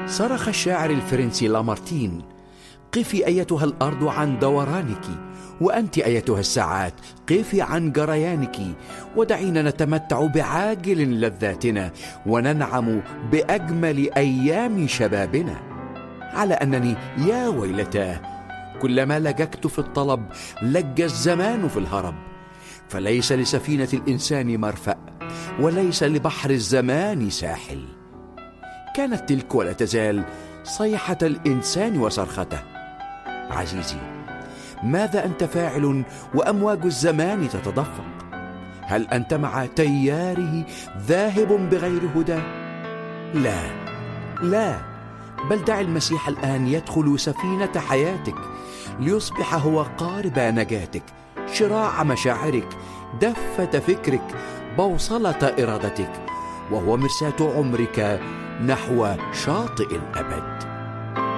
صرخ الشاعر الفرنسي لامارتين: قفي أيتها الأرض عن دورانك، وأنت أيتها الساعات قفي عن جريانك، ودعينا نتمتع بعاجل لذاتنا وننعم بأجمل أيام شبابنا. على أنني يا ويلتاه كلما لججت في الطلب لج الزمان في الهرب، فليس لسفينة الإنسان مرفأ وليس لبحر الزمان ساحل. كانت تلك ولا تزال صيحة الإنسان وصرخته. عزيزي، ماذا أنت فاعل وأمواج الزمان تتدفق؟ هل أنت مع تياره ذاهب بغير هدى؟ لا لا، بل دع المسيح الآن يدخل سفينة حياتك ليصبح هو قارب نجاتك، شراع مشاعرك، دفة فكرك، بوصلة إرادتك، وهو مرساة عمرك نحو شاطئ الأبد.